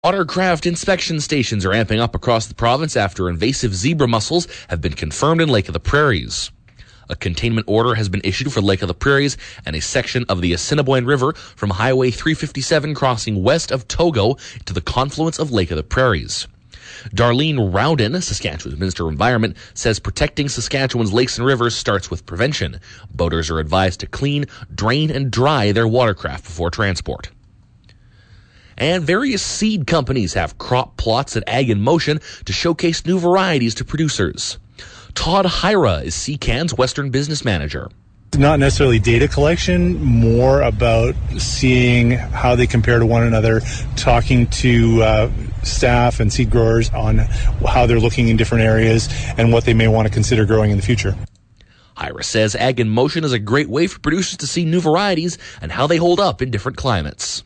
Watercraft inspection stations are amping up across the province after invasive zebra mussels have been confirmed in Lake of the Prairies. A containment order has been issued for Lake of the Prairies and a section of the Assiniboine River from Highway 357 crossing west of Togo to the confluence of Lake of the Prairies. Darlene Rowden, Saskatchewan's Minister of Environment, says protecting Saskatchewan's lakes and rivers starts with prevention. Boaters are advised to clean, drain, and dry their watercraft before transport. And various seed companies have crop plots at Ag in Motion to showcase new varieties to producers. Todd Hyra is CCAN's Western Business Manager. Not necessarily data collection, more about seeing how they compare to one another, talking to staff and seed growers on how they're looking in different areas and what they may want to consider growing in the future. Hyra says Ag in Motion is a great way for producers to see new varieties and how they hold up in different climates.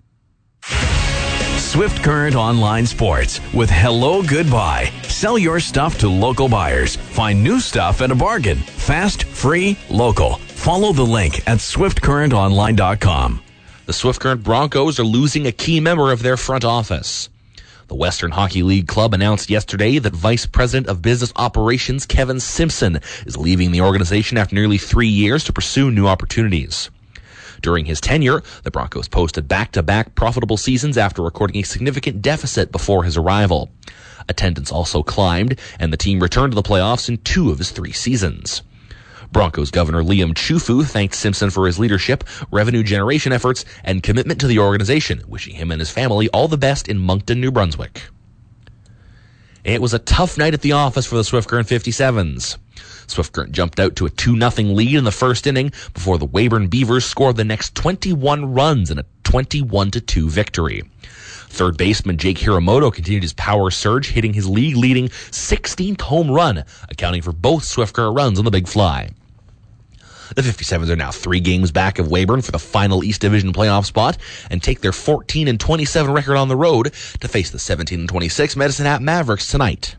Swift Current Online Sports with Hello Goodbye. Sell your stuff to local buyers. Find new stuff at a bargain. Fast, free, local. Follow the link at swiftcurrentonline.com. The Swift Current Broncos are losing a key member of their front office. The Western Hockey League Club announced yesterday that Vice President of Business Operations Kevin Simpson is leaving the organization after nearly 3 years to pursue new opportunities. During his tenure, the Broncos posted back-to-back profitable seasons after recording a significant deficit before his arrival. Attendance also climbed, and the team returned to the playoffs in 2 of his 3 seasons. Broncos Governor Liam Chufu thanked Simpson for his leadership, revenue generation efforts, and commitment to the organization, wishing him and his family all the best in Moncton, New Brunswick. It was a tough night at the office for the Swift Current 57s. Swift Current jumped out to a 2-0 lead in the first inning before the Weyburn Beavers scored the next 21 runs in a 21-2 victory. Third baseman Jake Hiramoto continued his power surge, hitting his league-leading 16th home run, accounting for both Swift Current runs on the big fly. The 57s are now 3 games back of Weyburn for the final East Division playoff spot and take their 14-27 record on the road to face the 17-26 Medicine Hat Mavericks tonight.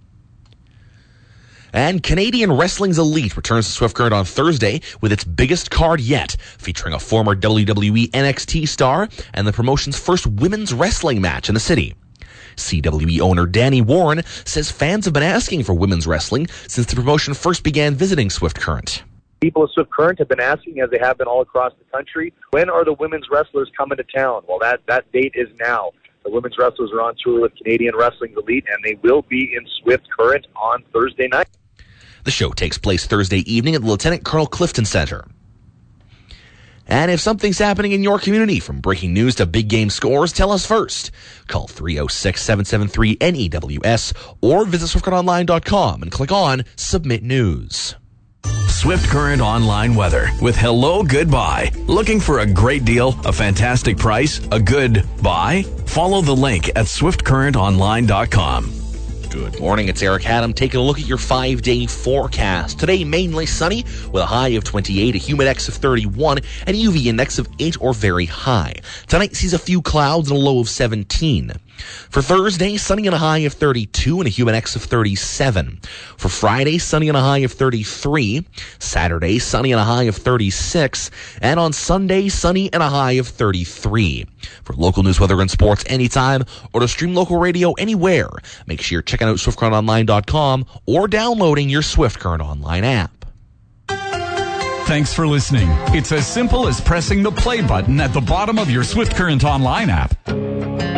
And Canadian Wrestling's Elite returns to Swift Current on Thursday with its biggest card yet, featuring a former WWE NXT star and the promotion's first women's wrestling match in the city. CWE owner Danny Warren says fans have been asking for women's wrestling since the promotion first began visiting Swift Current. People of Swift Current have been asking, as they have been all across the country, when are the women's wrestlers coming to town? Well, that date is now. The women's wrestlers are on tour with Canadian Wrestling's Elite, and they will be in Swift Current on Thursday night. The show takes place Thursday evening at the Lieutenant Colonel Clifton Center. And if something's happening in your community, from breaking news to big game scores, tell us first. Call 306-773-NEWS or visit SwiftCurrentOnline.com and click on Submit News. Swift Current Online Weather with Hello Goodbye. Looking for a great deal, a fantastic price, a good buy? Follow the link at SwiftCurrentOnline.com. Good morning, it's Eric Adam taking a look at your 5-day forecast. Today, mainly sunny with a high of 28, a humid index of 31, and a UV index of 8 or very high. Tonight sees a few clouds and a low of 17. For Thursday, sunny and a high of 32 and a humid index of 37. For Friday, sunny and a high of 33. Saturday, sunny and a high of 36. And on Sunday, sunny and a high of 33. For local news, weather, and sports anytime, or to stream local radio anywhere, make sure you're checking out SwiftCurrentOnline.com or downloading your Swift Current Online app. Thanks for listening. It's as simple as pressing the play button at the bottom of your Swift Current Online app.